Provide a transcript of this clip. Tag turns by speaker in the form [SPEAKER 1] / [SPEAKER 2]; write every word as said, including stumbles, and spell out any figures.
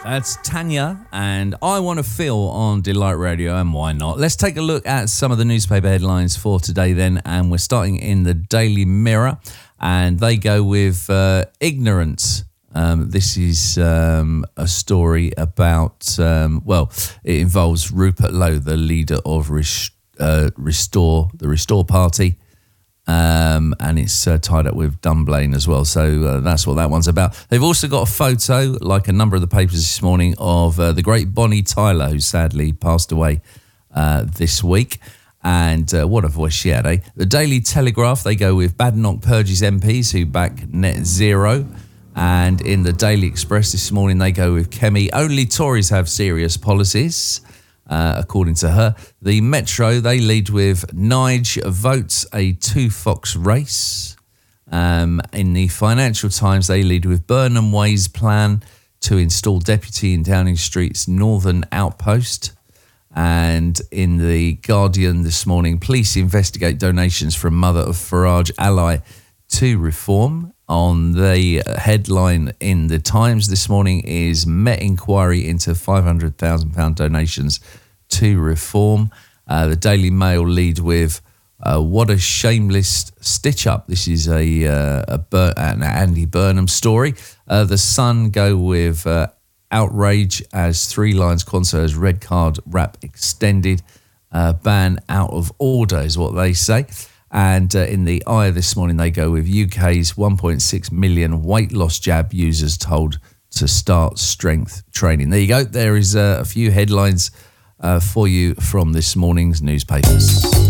[SPEAKER 1] That's Tanya, and I Want to Feel on Delight Radio, and why not? Let's take a look at some of the newspaper headlines for today then, and we're starting in the Daily Mirror, and they go with uh, ignorance. Um, this is um, a story about, um, well, it involves Rupert Lowe, the leader of Res- uh, Restore, the Restore Party. Um, and it's uh, tied up with Dunblane as well. So uh, that's what that one's about. They've also got a photo, like a number of the papers this morning, of uh, the great Bonnie Tyler, who sadly passed away uh, this week. And uh, what a voice she had, eh? The Daily Telegraph, they go with Badenoch purges M Ps who back net zero. And in the Daily Express this morning, they go with Kemi. Only Tories have serious policies. Uh, according to her. The Metro, they lead with Nige votes a two-fox race. Um, in the Financial Times, they lead with Burnham Way's plan to install deputy in Downing Street's northern outpost. And in the Guardian this morning, police investigate donations from mother of Farage ally to reform. On the headline in the Times this morning is Met inquiry into five hundred thousand pounds donations to reform. Uh, the Daily Mail lead with uh, what a shameless stitch up. This is a, uh, a Bur- an Andy Burnham story. Uh, the Sun go with uh, outrage as Three Lions Concert's red card rap extended. Uh, ban out of order is what they say. And uh, in the Eye this morning, they go with U K's one point six million weight loss jab users told to start strength training. There you go. There is uh, a few headlines uh, for you from this morning's newspapers.